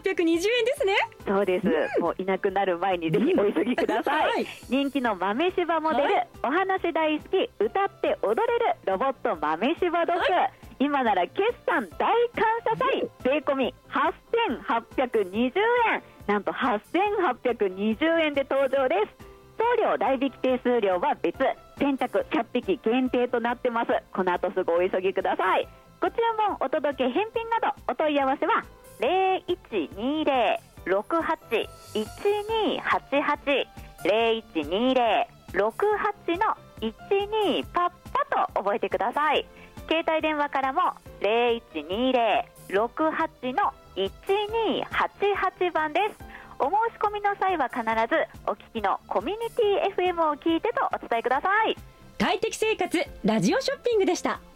円ですね。 そうです、もういなくなる前にぜひお急ぎください、はい、人気の豆柴モデル、はい、お話大好き歌って踊れるロボット豆柴ドッグ、はい、今なら決算大感謝祭税込み8820円、なんと8820円で登場です。送料代引き手数料は別、先着100匹限定となってます。この後すぐお急ぎください。ご注文お届け返品などお問い合わせは 0120-68-1288 0120-68-12パッパと覚えてください。携帯電話からも 0120-68-1288 番です。お申し込みの際は必ずお聞きのコミュニティ FM を聞いてとお伝えください。 快適生活ラジオショッピングでした。